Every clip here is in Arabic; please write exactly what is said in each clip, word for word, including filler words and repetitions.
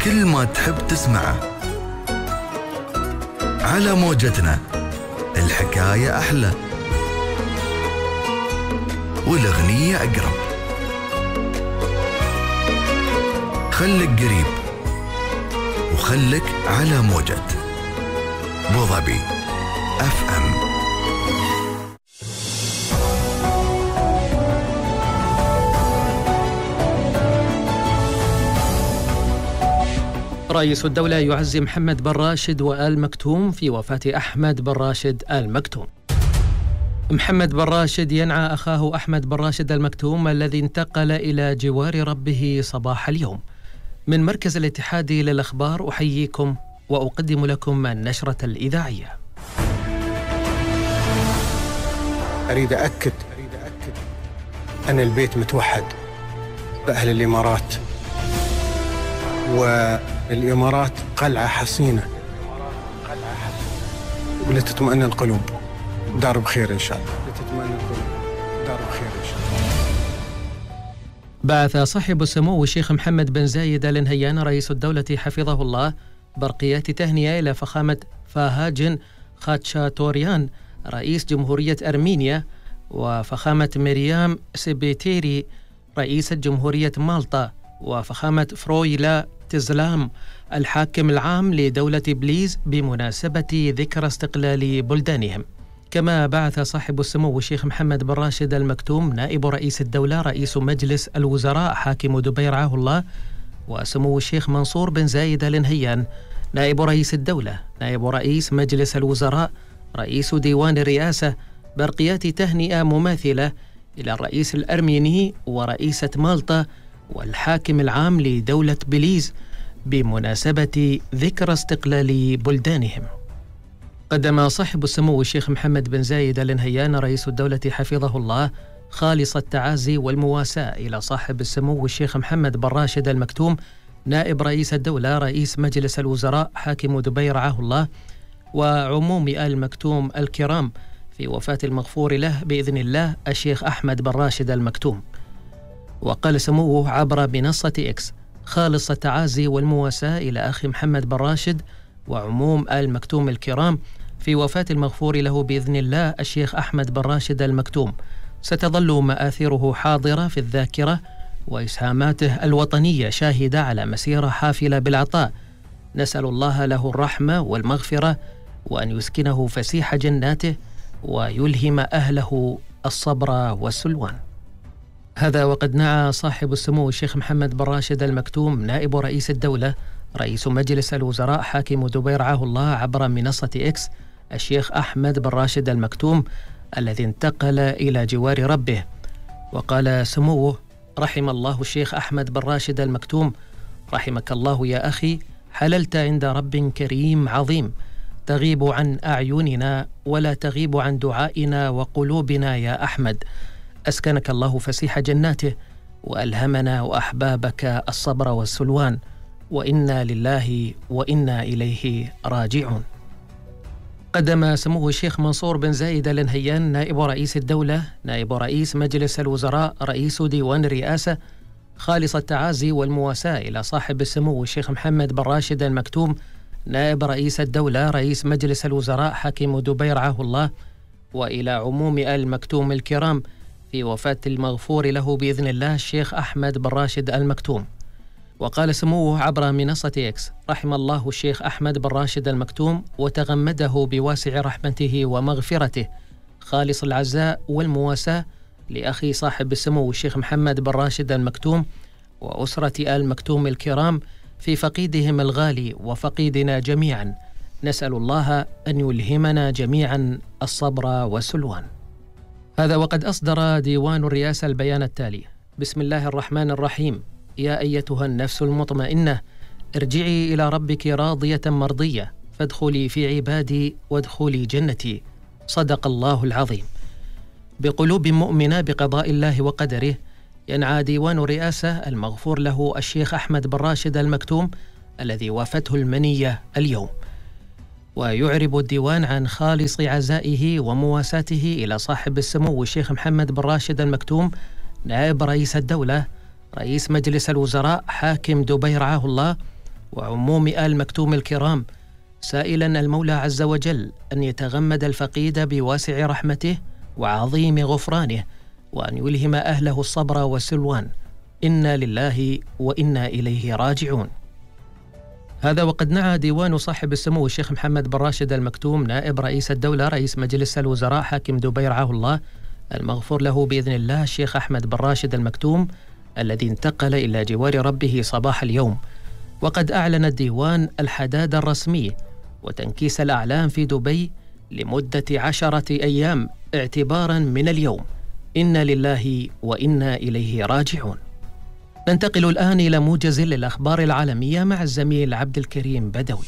كل ما تحب تسمعه على موجتنا. الحكاية أحلى والأغنية أقرب. خلك قريب وخلك على موجة أبو ظبي اف ام. رئيس الدولة يعزي محمد بن راشد وآل مكتوم في وفاة أحمد بن راشد آل مكتوم. محمد بن راشد ينعى أخاه أحمد بن راشد المكتوم الذي انتقل إلى جوار ربه صباح اليوم. من مركز الاتحادي للأخبار أحييكم وأقدم لكم النشرة الإذاعية. أريد أكد أن البيت متوحد بأهل الإمارات، والإمارات قلعة حصينة ولتطمئن القلوب. دار بخير إن شاء الله. لتطمئن القلوب. دار بخير إن شاء الله. بعث صاحب السمو الشيخ محمد بن زايد آل نهيان رئيس الدولة حفظه الله برقيات تهنئة إلى فخامة فاهاجن خاتشاتوريان رئيس جمهورية أرمينيا، وفخامة مريم سبيتيري رئيسة جمهورية مالطا، وفخامة فرويلا تزلام الحاكم العام لدولة بليز بمناسبة ذكرى استقلال بلدانهم. كما بعث صاحب السمو الشيخ محمد بن راشد المكتوم نائب رئيس الدولة رئيس مجلس الوزراء حاكم دبي رعاه الله، وسمو الشيخ منصور بن زايد آل نهيان نائب رئيس الدولة نائب رئيس مجلس الوزراء رئيس ديوان الرئاسة برقيات تهنئة مماثلة إلى الرئيس الأرميني ورئيسة مالطا والحاكم العام لدولة بليز بمناسبة ذكرى استقلال بلدانهم. قدم صاحب السمو الشيخ محمد بن زايد آل نهيان رئيس الدولة حفظه الله خالص التعازي والمواساة إلى صاحب السمو الشيخ محمد بن راشد المكتوم نائب رئيس الدولة رئيس مجلس الوزراء حاكم دبي رعاه الله، وعموم آل مكتوم الكرام في وفاة المغفور له بإذن الله الشيخ أحمد بن راشد المكتوم. وقال سموه عبر منصة إكس خالص التعازي والمواساة إلى أخي محمد بن راشد وعموم آل مكتوم الكرام في وفاة المغفور له بإذن الله الشيخ أحمد بن راشد المكتوم. ستظل مآثره حاضرة في الذاكرة وإسهاماته الوطنية شاهدة على مسيرة حافلة بالعطاء. نسأل الله له الرحمة والمغفرة وأن يسكنه فسيح جناته ويلهم أهله الصبر والسلوان. هذا وقد نعى صاحب السمو الشيخ محمد بن راشد المكتوم نائب رئيس الدولة رئيس مجلس الوزراء حاكم دبي رعاه الله عبر منصة إكس الشيخ أحمد بن راشد المكتوم الذي انتقل إلى جوار ربه. وقال سموه رحم الله الشيخ أحمد بن راشد المكتوم، رحمك الله يا أخي، حللت عند رب كريم عظيم، تغيب عن أعيننا ولا تغيب عن دعائنا وقلوبنا يا أحمد. أسكنك الله فسيح جناته وألهمنا وأحبابك الصبر والسلوان، وإنا لله وإنا إليه راجعون. قدم سموه الشيخ منصور بن زايد آل نهيان نائب رئيس الدولة نائب رئيس مجلس الوزراء رئيس ديوان الرئاسة خالص التعازي والمواساة إلى صاحب السمو الشيخ محمد بن راشد المكتوم نائب رئيس الدولة رئيس مجلس الوزراء حاكم دبي رعاه الله، وإلى عموم آل مكتوم الكرام في وفاة المغفور له بإذن الله الشيخ أحمد بن راشد المكتوم. وقال سموه عبر منصة إكس رحم الله الشيخ أحمد بن راشد المكتوم وتغمده بواسع رحمته ومغفرته، خالص العزاء والمواساة لأخي صاحب السمو الشيخ محمد بن راشد المكتوم وأسرة آل مكتوم الكرام في فقيدهم الغالي وفقيدنا جميعا. نسأل الله أن يلهمنا جميعا الصبر والسلوان. هذا وقد أصدر ديوان الرئاسة البيان التالي: بسم الله الرحمن الرحيم. يا أيتها النفس المطمئنة ارجعي إلى ربك راضية مرضية فادخلي في عبادي وادخلي جنتي. صدق الله العظيم. بقلوب مؤمنة بقضاء الله وقدره ينعى ديوان الرئاسة المغفور له الشيخ أحمد بن راشد المكتوم الذي وافته المنية اليوم، ويعرب الديوان عن خالص عزائه ومواساته إلى صاحب السمو الشيخ محمد بن راشد المكتوم نائب رئيس الدولة رئيس مجلس الوزراء حاكم دبي رعاه الله، وعموم آل مكتوم الكرام، سائلا المولى عز وجل أن يتغمد الفقيد بواسع رحمته وعظيم غفرانه، وأن يلهم أهله الصبر والسلوان. إنا لله وإنا إليه راجعون. هذا وقد نعى ديوان صاحب السمو الشيخ محمد بن راشد المكتوم نائب رئيس الدولة رئيس مجلس الوزراء حاكم دبي رعاه الله المغفور له بإذن الله الشيخ أحمد بن راشد المكتوم الذي انتقل إلى جوار ربه صباح اليوم. وقد أعلن الديوان الحداد الرسمي وتنكيس الأعلام في دبي لمدة عشرة أيام اعتبارا من اليوم. إنا لله وإنا إليه راجعون. ننتقل الآن إلى موجز للأخبار العالمية مع الزميل عبد الكريم بدوي.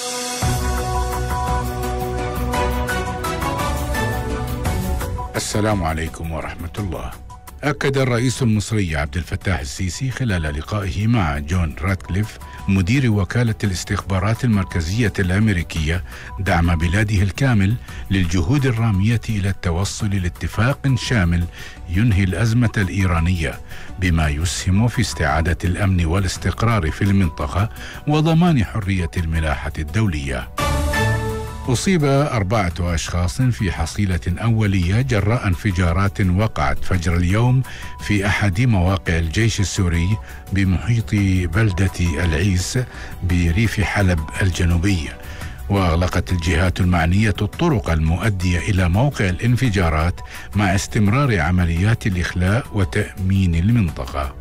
السلام عليكم ورحمة الله. أكد الرئيس المصري عبد الفتاح السيسي خلال لقائه مع جون راتكليف مدير وكالة الاستخبارات المركزية الأمريكية دعم بلاده الكامل للجهود الرامية إلى التوصل لاتفاق شامل ينهي الأزمة الإيرانية بما يسهم في استعادة الأمن والاستقرار في المنطقة وضمان حرية الملاحة الدولية. أصيب أربعة أشخاص في حصيلة أولية جراء انفجارات وقعت فجر اليوم في أحد مواقع الجيش السوري بمحيط بلدة العيس بريف حلب الجنوبي. وأغلقت الجهات المعنية الطرق المؤدية إلى موقع الانفجارات مع استمرار عمليات الإخلاء وتأمين المنطقة.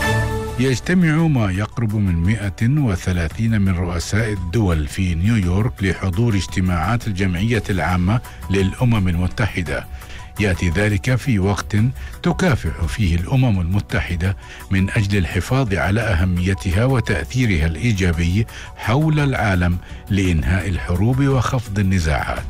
يجتمع ما يقرب من مئة وثلاثين من رؤساء الدول في نيويورك لحضور اجتماعات الجمعية العامة للأمم المتحدة. يأتي ذلك في وقت تكافح فيه الأمم المتحدة من أجل الحفاظ على أهميتها وتأثيرها الإيجابي حول العالم لإنهاء الحروب وخفض النزاعات.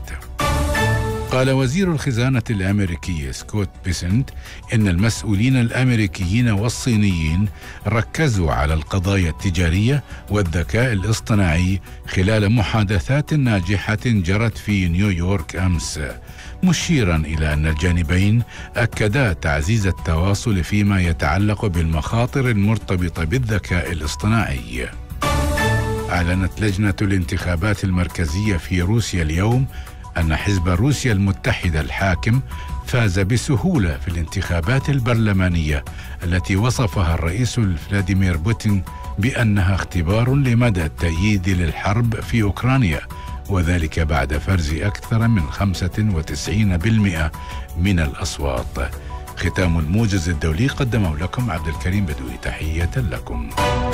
قال وزير الخزانة الأمريكي سكوت بيسنت إن المسؤولين الأمريكيين والصينيين ركزوا على القضايا التجارية والذكاء الاصطناعي خلال محادثات ناجحة جرت في نيويورك أمس، مشيرا إلى أن الجانبين أكدا تعزيز التواصل فيما يتعلق بالمخاطر المرتبطة بالذكاء الاصطناعي. أعلنت لجنة الانتخابات المركزية في روسيا اليوم أن حزب روسيا المتحدة الحاكم فاز بسهولة في الانتخابات البرلمانية التي وصفها الرئيس فلاديمير بوتين بأنها اختبار لمدى التأييد للحرب في أوكرانيا، وذلك بعد فرز أكثر من خمسة وتسعين بالمئة من الأصوات. ختام الموجز الدولي قدمه لكم عبد الكريم بدوي. تحية لكم.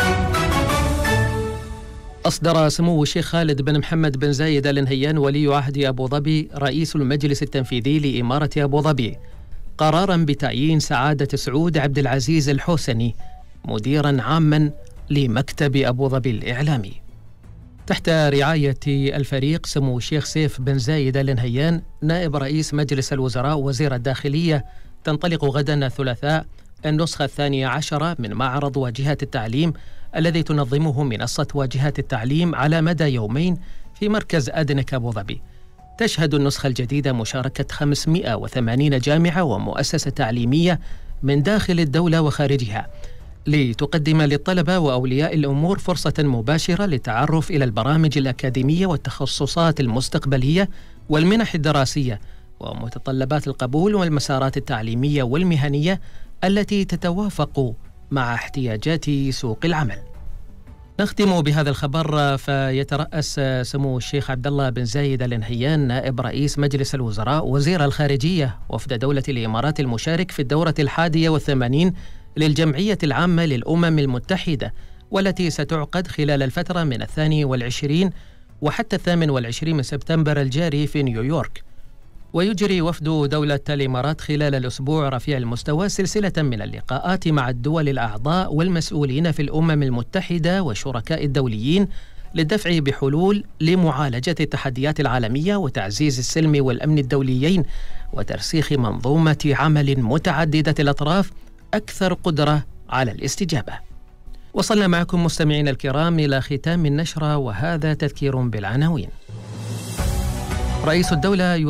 أصدر سمو الشيخ خالد بن محمد بن زايد آل نهيان ولي عهد أبو ظبي رئيس المجلس التنفيذي لإمارة أبو ظبي قراراً بتعيين سعادة سعود عبد العزيز الحوسني مديراً عاماً لمكتب أبو ظبي الإعلامي. تحت رعاية الفريق سمو الشيخ سيف بن زايد آل نهيان نائب رئيس مجلس الوزراء وزير الداخلية تنطلق غداً الثلاثاء النسخة الثانية عشرة من معرض واجهات التعليم الذي تنظمه منصة واجهات التعليم على مدى يومين في مركز أدنك أبو ظبي. تشهد النسخة الجديدة مشاركة خمسمئة وثمانين جامعة ومؤسسة تعليمية من داخل الدولة وخارجها لتقدم للطلبة وأولياء الأمور فرصة مباشرة للتعرف إلى البرامج الأكاديمية والتخصصات المستقبلية والمنح الدراسية ومتطلبات القبول والمسارات التعليمية والمهنية التي تتوافق مع احتياجات سوق العمل. نختم بهذا الخبر. فيترأس سمو الشيخ عبد الله بن زايد آل نهيان نائب رئيس مجلس الوزراء وزير الخارجية وفد دولة الإمارات المشارك في الدورة الحادية والثمانين للجمعية العامة للأمم المتحدة، والتي ستعقد خلال الفترة من الثاني والعشرين وحتى الثامن والعشرين من سبتمبر الجاري في نيويورك. ويجري وفد دولة الإمارات خلال الأسبوع رفيع المستوى سلسلة من اللقاءات مع الدول الأعضاء والمسؤولين في الأمم المتحدة والشركاء الدوليين للدفع بحلول لمعالجة التحديات العالمية وتعزيز السلم والأمن الدوليين وترسيخ منظومة عمل متعددة الأطراف أكثر قدرة على الاستجابة. وصلنا معكم مستمعين الكرام إلى ختام النشرة، وهذا تذكير بالعناوين. رئيس الدولة